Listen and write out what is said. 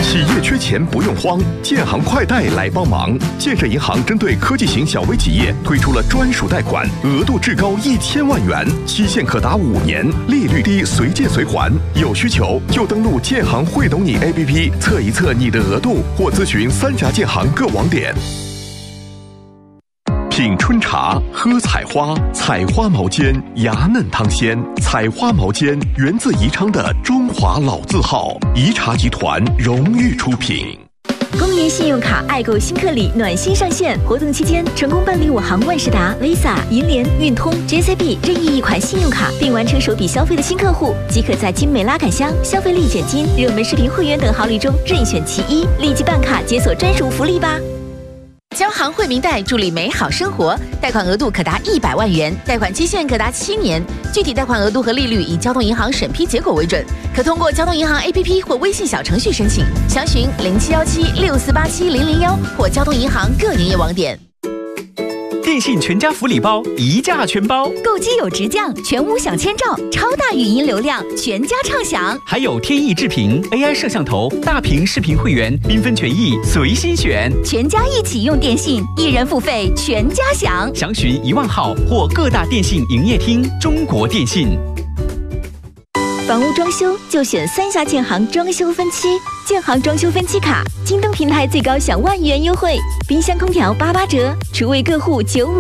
企业缺钱不用慌，建行快贷来帮忙。建设银行针对科技型小微企业推出了专属贷款，额度至高1000万元，期限可达5年，利率低，随借随还。有需求就登录建行会懂你 APP 测一测你的额度，或咨询3家建行各网点。品春茶，喝采花，采花毛尖，芽嫩汤鲜。采花毛尖源自宜昌的中华老字号，宜茶集团荣誉出品。 公银信用卡爱购新客礼暖心上线，活动期间成功办理我行万事达、Visa、银联、运通、JCB 任意一款信用卡，并完成首笔消费的新客户，即可在精美拉杆箱、消费立减金、热门视频会员等好礼中任选其一，立即办卡解锁专属福利吧！ 交行惠民贷助力美好生活，贷款额度可达100万元，贷款期限可达7年，具体贷款额度和利率以交通银行审批结果为准，可通过交通银行 APP 或微信小程序申请，详询071764870001或交通银行各营业网点。 电信全家福利包一价全包， 购机有直降，全屋享千兆，超大语音流量，全家畅享。 还有天翼智屏 AI 摄像头、大屏视频会员，缤纷权益随心选。 全家一起用电信，一人付费，全家享。 详询1万号或各大电信营业厅。中国电信。 房屋装修就选3峡建行装修分期，建行装修分期卡，京东平台最高享1万元优惠，冰箱空调88折，厨卫各户95。